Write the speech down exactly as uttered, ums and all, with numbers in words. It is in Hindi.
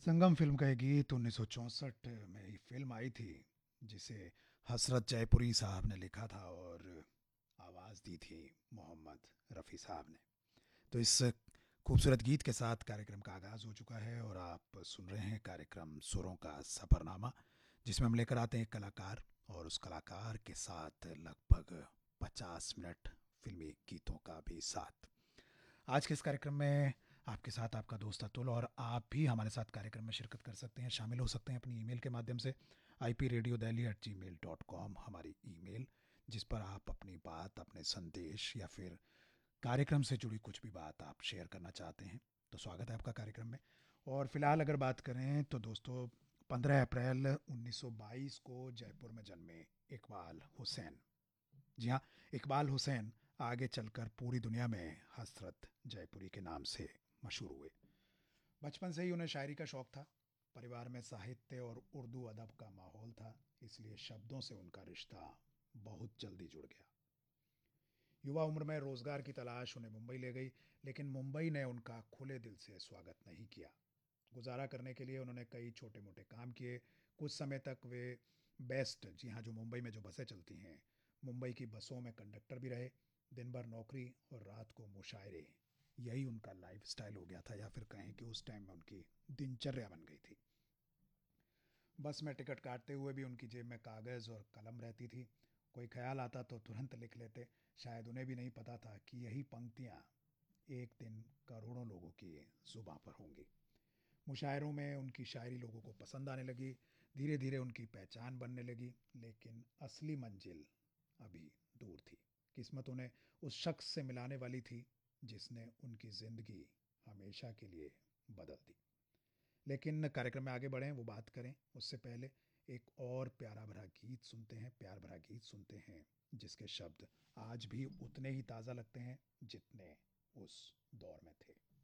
संगम फिल्म का एक गीत उन्नीस सौ चौंसठ में ही फिल्म आई थी, जिसे हसरत जयपुरी साहब ने लिखा था और आवाज़ दी थी मोहम्मद रफ़ी साहब ने। तो इस खूबसूरत गीत के साथ कार्यक्रम का आगाज़ हो चुका है और आप सुन रहे हैं कार्यक्रम सुरों का सफ़रनामा, जिसमें हम लेकर आते हैं एक कलाकार और उस कलाकार के साथ लगभग पचास मिनट फिल्मी गीतों का भी साथ। आज के इस कार्यक्रम में आपके साथ आपका दोस्त अतुल, और आप भी हमारे साथ कार्यक्रम में शिरकत कर सकते हैं, शामिल हो सकते हैं अपनी ईमेल के माध्यम से। I P radio दैली eight ji mail dot com हमारी ईमेल, जिस पर आप अपनी बात, अपने संदेश या फिर कार्यक्रम से जुड़ी कुछ भी बात आप शेयर करना चाहते हैं, तो स्वागत है आपका कार्यक्रम में। और फिलहाल अगर बात करें तो दोस्तों, पंद्रह अप्रैल उन्नीस सौ बाईस को जयपुर में जन्मे इकबाल हुसैन। जी हाँ, इकबाल हुसैन आगे चलकर पूरी दुनिया में हसरत जयपुरी के नाम से मशहूर हुए। बचपन से ही उन्हें शायरी का शौक था। परिवार में साहित्य और उर्दू अदब का माहौल था, इसलिए शब्दों से उनका रिश्ता बहुत जल्दी जुड़ गया। युवा उम्र में रोजगार की तलाश उन्हें मुंबई ले गई, लेकिन मुंबई ने उनका खुले दिल से स्वागत नहीं किया। गुजारा करने के लिए उन्होंने कई छोटे मोटे काम किए। कुछ समय तक वे बेस्ट, जी हाँ, जो मुंबई में जो बसें चलती हैं, मुंबई की बसों में कंडक्टर भी रहे। दिन भर नौकरी और रात को मुशायरे, यही उनका लाइफ स्टाइल हो गया था, या फिर कहें कि उस टाइम में उनकी दिनचर्या बन गई थी। बस में टिकट काटते हुए भी उनकी जेब में कागज़ और कलम रहती थी। कोई ख्याल आता तो तुरंत लिख लेते। शायद उन्हें भी नहीं पता था कि यही पंक्तियाँ एक दिन करोड़ों लोगों की जुबां पर होंगी। मुशायरों में उनकी शायरी लोगों को पसंद आने लगी। धीरे धीरे उनकी पहचान बनने लगी, लेकिन असली मंजिल अभी दूर थी। किस्मत उन्हें उस शख्स से मिलाने वाली थी जिसने उनकी ज़िंदगी हमेशा के लिए बदल दी। लेकिन कार्यक्रम में आगे बढ़ें, वो बात करें उससे पहले एक और प्यारा भरा गीत सुनते हैं, प्यार भरा गीत सुनते हैं, जिसके शब्द आज भी उतने ही ताज़ा लगते हैं जितने उस दौर में थे।